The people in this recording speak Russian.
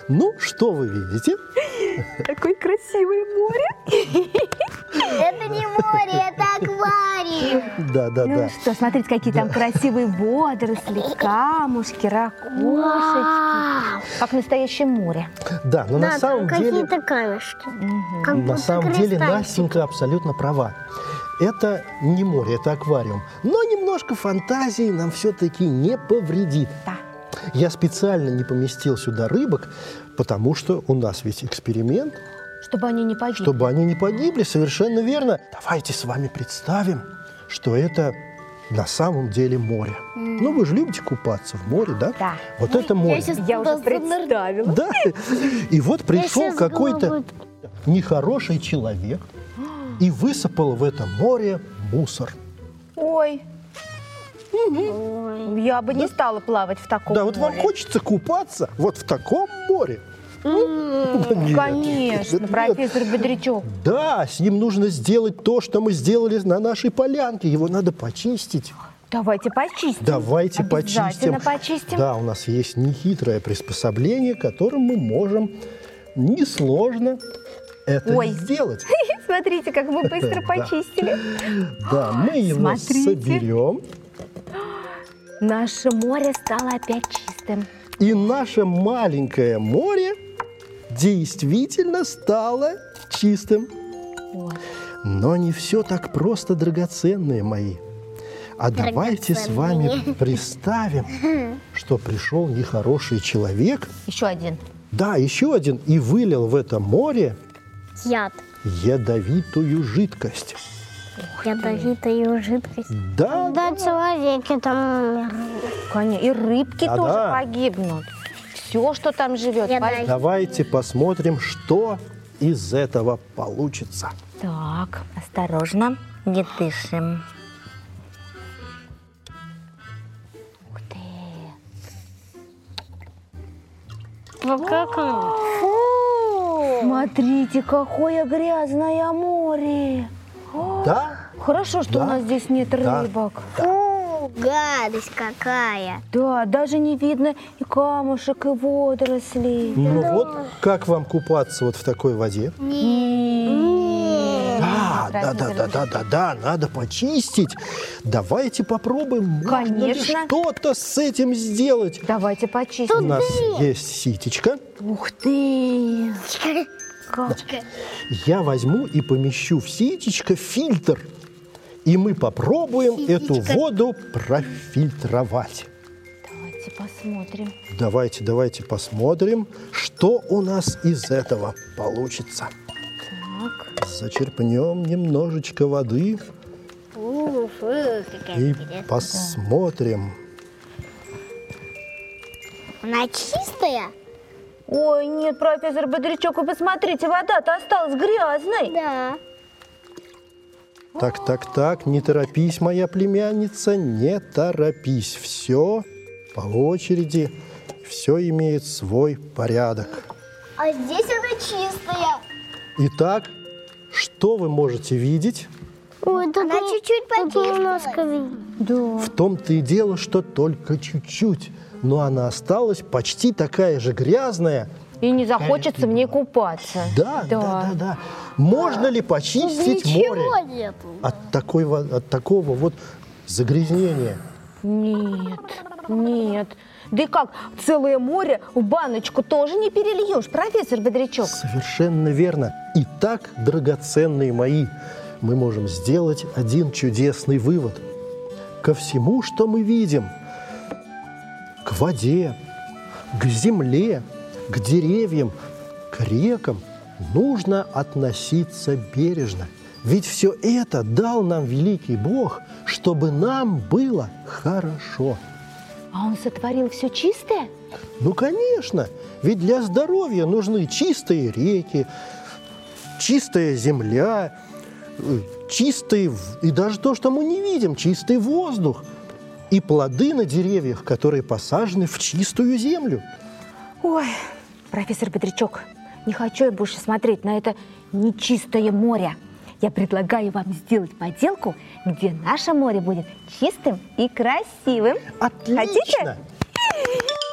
Ну, что вы видите? Какое красивое море. Это не море, это аквариум. Да. Ну что, смотрите, какие там красивые водоросли, камушки, ракушечки. Как настоящее море. Да, но на самом деле... какие-то камешки. Как На будто самом деле кристальчики. Настенька абсолютно права. Это не море, это аквариум. Но немножко фантазии нам все-таки не повредит. Да. Я специально не поместил сюда рыбок, потому что у нас ведь эксперимент, Чтобы они не погибли. чтобы они не погибли, совершенно верно. Давайте с вами представим, что это на самом деле море. Ну, вы же любите купаться в море, да? Да. Вот это море. Я уже представила. Да. И вот пришел щас какой-то головой- нехороший человек и высыпал в это море мусор. Ой. Я бы не стала плавать в таком Да, вот вам море. хочется купаться вот в таком море. Нет. Конечно, Нет. профессор Бодрячок. Да, с ним нужно сделать то, что мы сделали на нашей полянке. Его надо почистить. Давайте почистим. Давайте почистим. Обязательно почистим. Да, у нас есть нехитрое приспособление, которым мы можем несложно это Ой. сделать. Смотрите, как мы быстро Да. почистили. Да, мы его Смотрите. соберем. Наше море стало опять чистым. И наше маленькое море действительно стало чистым. Вот. Но не все так просто, драгоценные мои. А давайте с вами представим, что пришел нехороший человек, Еще один. да, еще один, и вылил в это море Яд. ядовитую жидкость. Ядовитую жидкость. Да, Да, человеки там умер. Конечно. И рыбки Да-да. тоже погибнут. Все, что там живет, Я погибнет. давайте посмотрим, что из этого получится. Так, осторожно, не дышим. Ух ты. Как оно? Фу! Смотрите, какое грязное море. Да? Хорошо, что Да. у нас здесь нет Да. рыбок. Фу, гадость какая. Да, даже не видно и камушек, и водорослей. Ну вот, как вам купаться вот в такой воде? Да, надо почистить. Давайте попробуем, можно ли Конечно. что-то с этим сделать. Давайте У почистим. нас есть ситечка. Ух ты! Я возьму и помещу в ситечко фильтр. И мы попробуем эту воду профильтровать. Давайте посмотрим. Давайте посмотрим, что у нас из этого получится. Так. Зачерпнем немножечко воды Фу, какая и интересная. посмотрим. Она чистая? Ой, нет, профессор Бодрячок, вы посмотрите, вода-то осталась грязной. Да. Так, не торопись, моя племянница, не торопись. Все по очереди, все имеет свой порядок. А здесь она чистая. Итак, что вы можете видеть? Ой, она чуть-чуть почистилась. Да. В том-то и дело, что только чуть-чуть, но она осталась почти такая же грязная. И не захочется в ней купаться. Да. Можно ли почистить море Ничего нету. от такого вот загрязнения? Нет. Да и как, целое море в баночку тоже не перельешь, профессор Бодрячок? Совершенно верно. Итак, драгоценные мои, мы можем сделать один чудесный вывод. Ко всему, что мы видим, к воде, к земле, к деревьям, к рекам нужно относиться бережно. Ведь все это дал нам великий Бог, чтобы нам было хорошо. А он сотворил все чистое? Ну, конечно, ведь для здоровья нужны чистые реки, чистая земля, и даже то, что мы не видим, чистый воздух и плоды на деревьях, которые посажены в чистую землю. Ой, профессор Бодрячок, не хочу я больше смотреть на это нечистое море. Я предлагаю вам сделать поделку, где наше море будет чистым и красивым. Отлично! Хотите?